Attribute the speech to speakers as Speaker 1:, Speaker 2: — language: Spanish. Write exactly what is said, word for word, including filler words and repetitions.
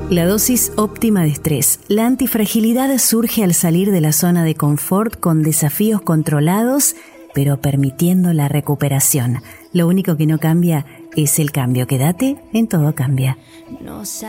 Speaker 1: La dosis óptima de estrés. La antifragilidad surge al salir de la zona de confort con desafíos controlados, pero permitiendo la recuperación. Lo único que no cambia es el cambio. Quédate en Todo Cambia.